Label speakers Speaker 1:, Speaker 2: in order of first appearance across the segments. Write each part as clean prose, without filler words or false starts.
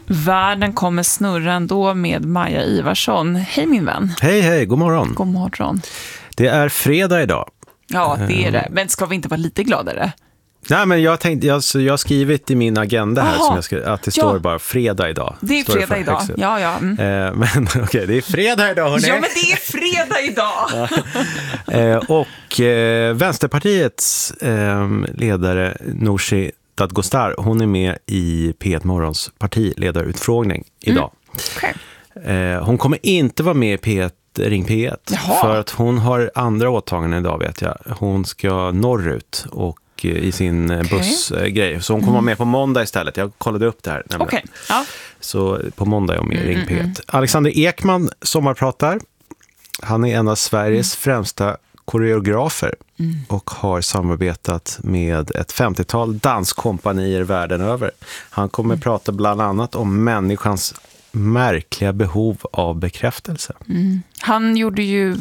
Speaker 1: Världen kommer snurra ändå med Maja Ivarsson. Hej min vän.
Speaker 2: Hej, god morgon.
Speaker 1: God morgon.
Speaker 2: Det är fredag idag.
Speaker 1: Ja, det är det. Men ska vi inte vara lite gladare?
Speaker 2: Nej, men jag har skrivit i min agenda här att det står bara fredag idag.
Speaker 1: Det är fredag idag, ja.
Speaker 2: Men okej, det är fredag idag, hörni.
Speaker 1: Ja, men det är fredag idag.
Speaker 2: Och Vänsterpartiets ledare Nooshi Dadgostar, hon är med i P1 Morgons partiledarutfrågning idag.
Speaker 1: Okay.
Speaker 2: Hon kommer inte vara med i P1 Ring P1.
Speaker 1: Jaha.
Speaker 2: För att hon har andra åtaganden idag, vet jag. Hon ska norrut och i sin bussgrej. Så hon kommer vara med på måndag istället. Jag kollade upp det här.
Speaker 1: Okay. Ja.
Speaker 2: Så på måndag är hon med i Ring P1. Alexander Ekman sommarpratar. Han är en av Sveriges främsta koreografer och har samarbetat med ett 50-tal danskompanier världen över. Han kommer prata bland annat om människans märkliga behov av bekräftelse.
Speaker 1: Han gjorde ju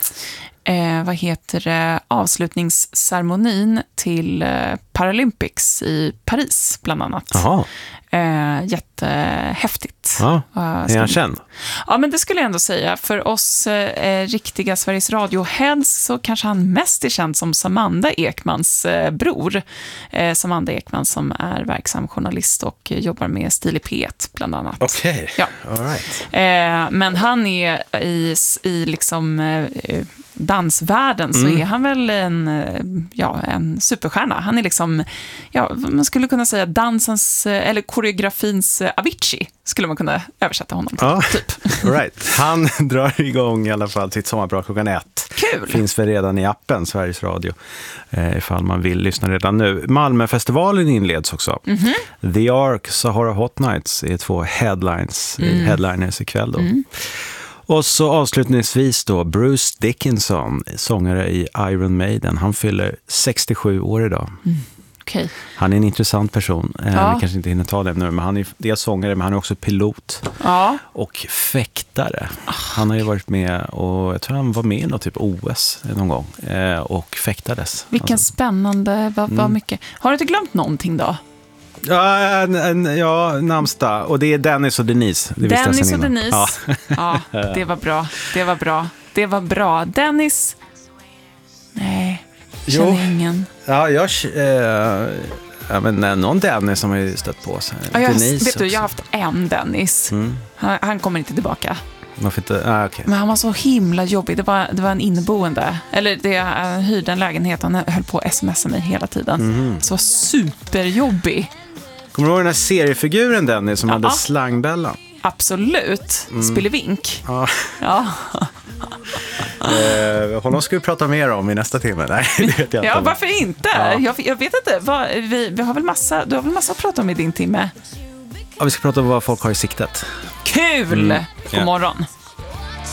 Speaker 1: avslutningsceremonin till Paralympics i Paris bland annat.
Speaker 2: Jaha.
Speaker 1: Jättehäftigt.
Speaker 2: Ja, är han känd?
Speaker 1: Ja, men det skulle jag ändå säga. För oss riktiga Sveriges Radio-heads så kanske han mest är känd som Samanda Ekmans bror. Samanda Ekman som är verksam journalist och jobbar med Stil i P1 bland annat.
Speaker 2: Okej,
Speaker 1: ja.
Speaker 2: All right.
Speaker 1: Men han är i liksom dansvärlden så är han väl en superstjärna. Han är liksom, man skulle kunna säga dansens, eller koreografins Avicii, skulle man kunna översätta honom till, typ.
Speaker 2: Right. Han drar igång i alla fall sitt sommarprat klockan 1.
Speaker 1: Kul!
Speaker 2: Finns väl redan i appen Sveriges Radio, ifall man vill lyssna redan nu. Malmöfestivalen inleds också. The Ark, Sahara Hot Nights är 2 headliners ikväll då. Och så avslutningsvis då Bruce Dickinson, sångare i Iron Maiden. Han fyller 67 år idag.
Speaker 1: Okay.
Speaker 2: Han är en intressant person. Vi kanske inte hinner ta det nu, men han är dels sångare, men han är också pilot och fäktare. Han har ju varit med och jag tror han var med i något typ OS någon gång och fäktades.
Speaker 1: Vilken spännande, vad mycket. Har du inte glömt någonting då?
Speaker 2: Ja, namnsdag. Och det är Dennis och Denise.
Speaker 1: Dennis och Denise. Ja, det var bra. Dennis. Nej, känner ingen.
Speaker 2: Ja, men någon Dennis som har ju stött på sig.
Speaker 1: Vet du, jag har haft en Dennis. Han kommer inte tillbaka.
Speaker 2: Varför inte? Okay.
Speaker 1: Men han var så himla jobbig. Det var en inneboende. Eller jag hyrde en lägenhet. Han höll på att smsa mig hela tiden. Så superjobbig.
Speaker 2: Kommer du ihåg den här seriefiguren Dennis som hade slangbällan?
Speaker 1: Absolut. Spillevink.
Speaker 2: Ja. Honom ska vi prata mer om i nästa timme. Nej, det vet jag inte.
Speaker 1: Ja, varför inte? Ja. Jag vet inte. Vi har väl du har väl massa att prata om i din timme?
Speaker 2: Ja, vi ska prata om vad folk har i siktet.
Speaker 1: Kul! God morgon.